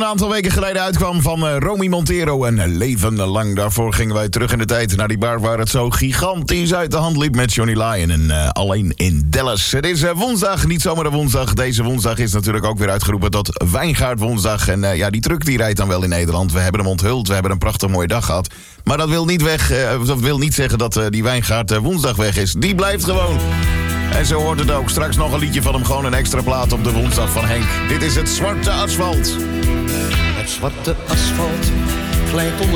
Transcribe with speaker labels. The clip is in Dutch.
Speaker 1: Een aantal weken geleden uitkwam van Romy Montero en Leven Lang. Daarvoor gingen wij terug in de tijd naar die bar waar het zo gigantisch uit de hand liep met Johnny Lyon en Alleen in Dallas. Het is woensdag, niet zomaar een woensdag. Deze woensdag is natuurlijk ook weer uitgeroepen tot Wijngaard woensdag. En die truck die rijdt dan wel in Nederland. We hebben hem onthuld, we hebben een prachtig mooie dag gehad. Maar dat wil niet zeggen dat die Wijngaard woensdag weg is. Die blijft gewoon. En zo hoort het ook. Straks nog een liedje van hem, gewoon een extra plaat op de woensdag van Henk. Dit is Het Zwarte Asfalt.
Speaker 2: Het zwarte asfalt glijdt onder